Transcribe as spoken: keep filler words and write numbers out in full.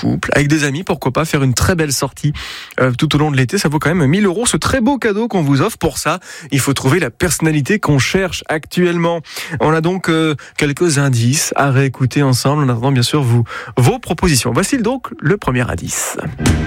couple, avec des amis, pourquoi pas faire une très belle sortie euh, tout au long de l'été. Ça vaut quand même mille euros, ce très beau cadeau qu'on vous offre. Pour ça, il faut trouver la personnalité qu'on cherche actuellement. On a donc euh, quelques indices à réécouter ensemble en attendant bien sûr vous, vos propositions. Voici donc le premier indice.